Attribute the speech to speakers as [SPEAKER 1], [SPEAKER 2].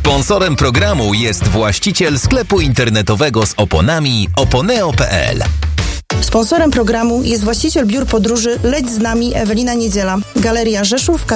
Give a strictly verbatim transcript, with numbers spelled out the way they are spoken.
[SPEAKER 1] Sponsorem programu jest właściciel sklepu internetowego z oponami oponeo kropka pe el.
[SPEAKER 2] Sponsorem programu jest właściciel biur podróży Leć z nami Ewelina Niedziela, Galeria Rzeszów,